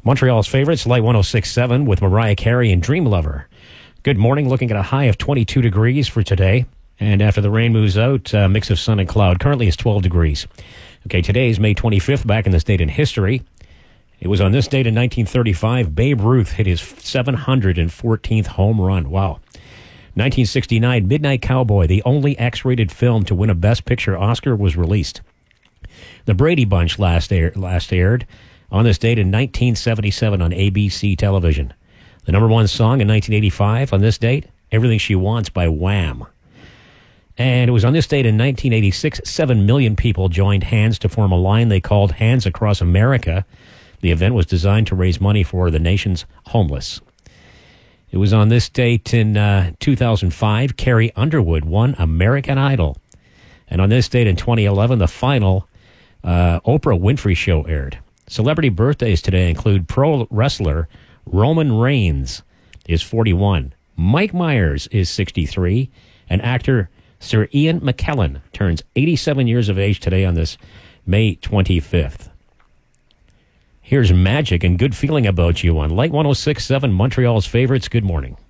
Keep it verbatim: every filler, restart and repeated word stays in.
Montreal's favorites, Light one oh six point seven with Mariah Carey and Dream Lover. Good morning, looking at a high of twenty-two degrees for today. And after the rain moves out, a mix of sun and cloud. Currently it's twelve degrees. Okay, today is May twenty-fifth, back in this date in history. It was on this date in nineteen thirty-five, Babe Ruth hit his seven hundred fourteenth home run. Wow. nineteen sixty-nine, Midnight Cowboy, the only X-rated film to win a Best Picture Oscar, was released. The Brady Bunch last, air, last aired on this date in nineteen seventy-seven on A B C television. The number one song in nineteen eighty-five on this date, Everything She Wants by Wham. And it was on this date in nineteen eighty-six, seven million people joined hands to form a line they called Hands Across America. The event was designed to raise money for the nation's homeless. It was on this date in uh, two thousand five, Carrie Underwood won American Idol. And on this date in twenty eleven, the final uh, Oprah Winfrey Show aired. Celebrity birthdays today include pro wrestler Roman Reigns is forty-one. Mike Myers is sixty-three. And actor Sir Ian McKellen turns eighty-seven years of age today on this May twenty-fifth. Here's Magic and Good Feeling About You on Light one oh six point seven, Montreal's favorites. Good morning.